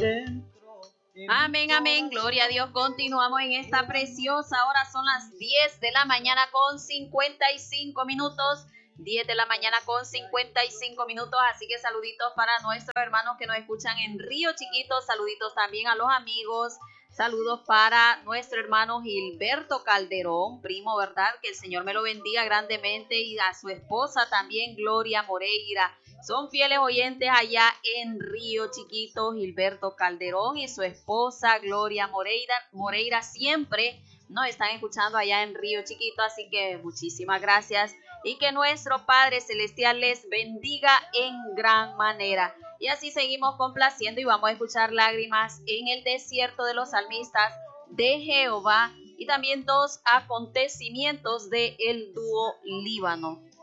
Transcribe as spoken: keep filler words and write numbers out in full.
Amén, amén, gloria a Dios. Continuamos en esta preciosa hora. Son las diez de la mañana con cincuenta y cinco minutos. diez de la mañana con cincuenta y cinco minutos. Así que saluditos para nuestros hermanos que nos escuchan en Río Chiquito. Saluditos también a los amigos. Saludos para nuestro hermano Gilberto Calderón, primo, ¿verdad? Que el Señor me lo bendiga grandemente, y a su esposa también, Gloria Moreira. Son fieles oyentes allá en Río Chiquito. Gilberto Calderón y su esposa, Gloria Moreira, Moreira siempre nos están escuchando allá en Río Chiquito. Así que muchísimas gracias, y que nuestro Padre Celestial les bendiga en gran manera. Y así seguimos complaciendo, y vamos a escuchar Lágrimas en el desierto de los salmistas de Jehová, y también dos acontecimientos de el dúo Líbano.